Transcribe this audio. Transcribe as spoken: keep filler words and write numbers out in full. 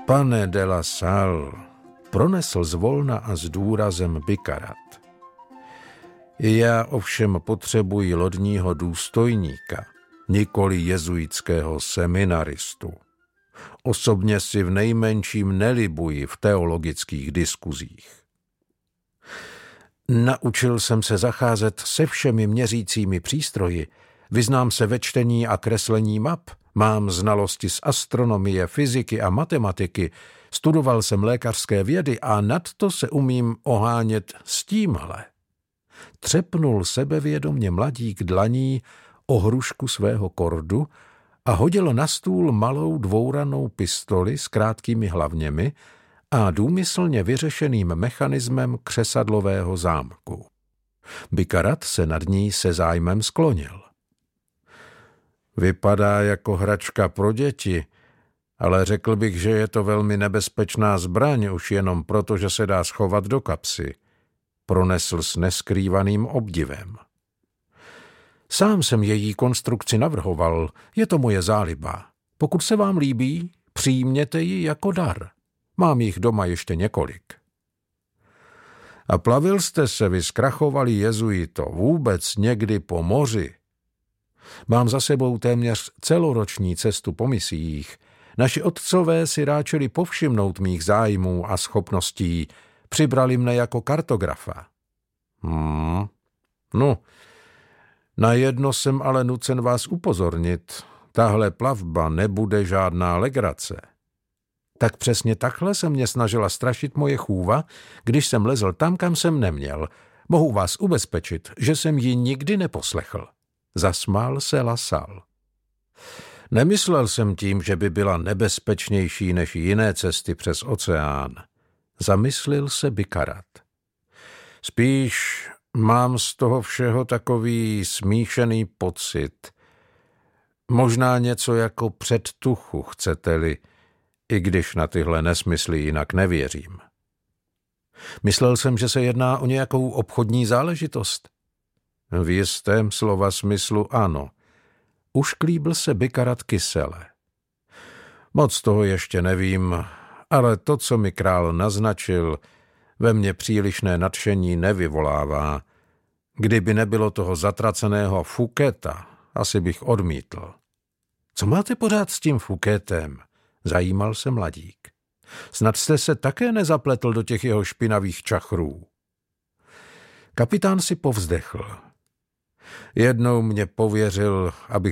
Pane de la Salle, pronesl zvolna a s důrazem Bikarat. Já ovšem potřebuji lodního důstojníka, nikoli jezuitského seminaristu. Osobně si v nejmenším nelibuji v teologických diskuzích. Naučil jsem se zacházet se všemi měřícími přístroji, vyznám se ve čtení a kreslení map, mám znalosti z astronomie, fyziky a matematiky, studoval jsem lékařské vědy a nadto se umím ohánět s tímhle. Třepnul sebevědomně mladík dlaní o hrušku svého kordu a hodil na stůl malou dvouranou pistoli s krátkými hlavněmi a důmyslně vyřešeným mechanismem křesadlového zámku. Bikarat se nad ní se zájmem sklonil. Vypadá jako hračka pro děti, ale řekl bych, že je to velmi nebezpečná zbraň už jenom proto, že se dá schovat do kapsy, pronesl s neskrývaným obdivem. Sám jsem její konstrukci navrhoval, je to moje záliba. Pokud se vám líbí, přijměte ji jako dar. Mám jich doma ještě několik. A plavil jste se, vy zkrachovali jezuito, vůbec někdy po moři? Mám za sebou téměř celoroční cestu po misiích. Naši otcové si ráčeli povšimnout mých zájmů a schopností, přibrali mne jako kartografa. Hmm, no, na jedno jsem ale nucen vás upozornit. Tahle plavba nebude žádná legrace. Tak přesně takhle se mě snažila strašit moje chůva, když jsem lezl tam, kam jsem neměl. Mohu vás ubezpečit, že jsem ji nikdy neposlechl. Zasmál se La Salle. Nemyslel jsem tím, že by byla nebezpečnější než jiné cesty přes oceán. Zamyslil se Bikarat. Spíš mám z toho všeho takový smíšený pocit. Možná něco jako předtuchu, chcete-li, i když na tyhle nesmysly jinak nevěřím. Myslel jsem, že se jedná o nějakou obchodní záležitost. V jistém slova smyslu ano. Ušklíbl se Bikarat kysele. Moc toho ještě nevím, ale to, co mi král naznačil, ve mně přílišné nadšení nevyvolává. Kdyby nebylo toho zatraceného Fouqueta, asi bych odmítl. Co máte pořád s tím Fouquetem? Zajímal se mladík. Snad jste se také nezapletl do těch jeho špinavých čachrů. Kapitán si povzdechl. Jednou mě pověřil, abych